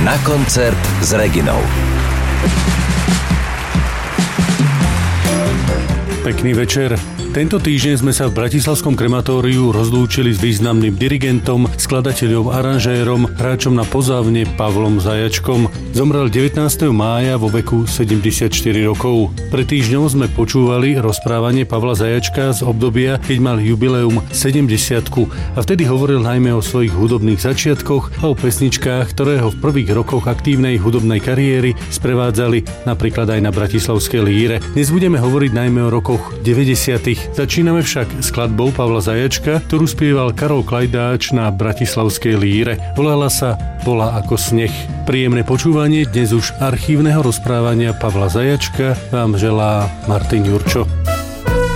Na koncert s Reginou. Pekný večer. Tento týždeň sme sa v Bratislavskom krematóriu rozlúčili s významným dirigentom, skladateľom, aranžérom, hráčom na pozávne Pavlom Zajačkom. Zomrel 19. mája vo veku 74 rokov. Pred týždňom sme počúvali rozprávanie Pavla Zajačka z obdobia, keď mal jubileum 70-ku a vtedy hovoril najmä o svojich hudobných začiatkoch a o pesničkách, ktoré ho v prvých rokoch aktívnej hudobnej kariéry sprevádzali napríklad aj na bratislavskej líre. Dnes budeme hovoriť najmä o rokoch 90. Začíname však skladbou Pavla Zajačka, ktorú spieval Karol Klajdáč na bratislavskej líre. Volala sa Bola ako sneh. Príjemné počúvanie dnes už archívneho rozprávania Pavla Zajačka vám želá Martin Jurčo.